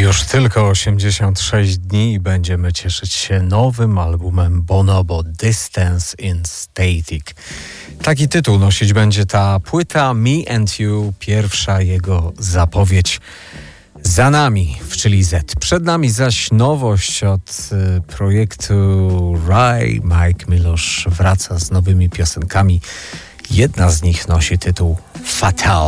Już tylko 86 dni i będziemy cieszyć się nowym albumem Bonobo, Distance in Static. Taki tytuł nosić będzie ta płyta Me and You, pierwsza jego zapowiedź. Za nami w Czyli Z. Przed nami zaś nowość od projektu Rai. Mike Milosz wraca z nowymi piosenkami. Jedna z nich nosi tytuł Fatal.